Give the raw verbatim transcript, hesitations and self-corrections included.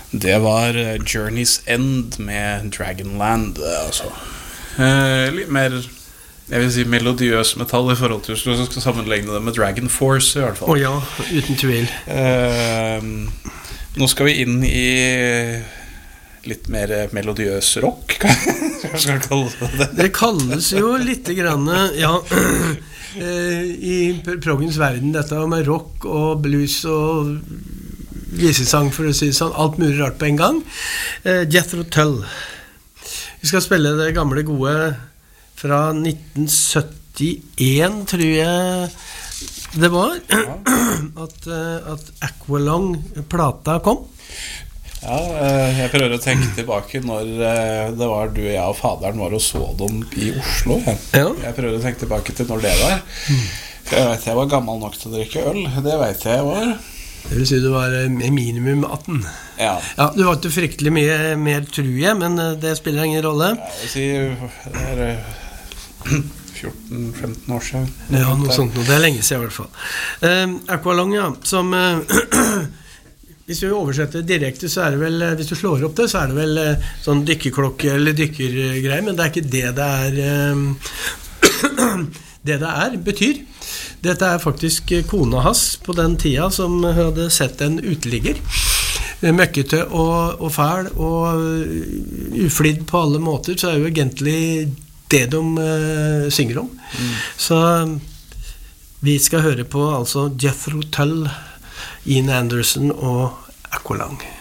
Det var Journey's End med Dragonland, altså. Eh, litt mer, jeg vil si, melodiøs metall I forhold til hvis du skal sammenligne det med Dragon Force I hvert fall. Åja, uten tvil. Eh, nå skal vi inn I litt mer melodiøs rock, hva skal jeg kalle det? Det kalles jo litt grann, ja, I proggens verden, dette med rock og blues og visesang, for å si sånn, alt mulig rart på en gang. Jethro Tull. Vi skal spille det gamle gode fra nitten syttien, tror jeg det var, at, at Aqualung-plata kom. Ja, jeg prøver å tenke tilbake når det var du, jeg og faderen var og så dem I Oslo. Jeg, ja. jeg prøver å tenke tilbake til når det var. For jeg vet jeg var gammel nok til å drikke øl. Det vet jeg jeg var. Det vil si du var minimum atten. Ja. Ja, du var ikke fryktelig mye mer, tror jeg, men det spiller ingen rolle. Ja, jeg vil si det er fjorten femten år siden. Ja, noe sånt, det er lenge siden I hvert fall. Uh, Aqualung, ja, som... Uh, hvis vi oversetter direkte, så er det vel, hvis du slår opp det, så er det vel uh, sånn dykkerklokke eller dykkergreier, men det er ikke det det er... Uh, det det er, betyr. Dette er faktisk kona hans på den tida som hadde sett en uteligger. Møkkete og, og fæl og uflidd på alle måter, så er jo egentlig det de uh, synger om. Mm. Så vi skal høre på altså Jethro Tull, Ian Anderson og Aqualung.